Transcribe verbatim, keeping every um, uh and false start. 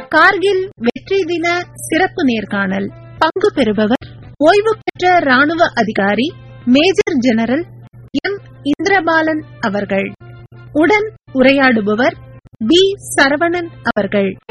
கார்கில் வெற்றி தின சிறப்பு நேர்காணல். பங்கு பெறுபவர் ஓய்வு பெற்ற ராணுவ அதிகாரி மேஜர் ஜெனரல் எம் இந்திரபாலன் அவர்கள். உடன் உரையாடுபவர் பி சரவணன் அவர்கள்.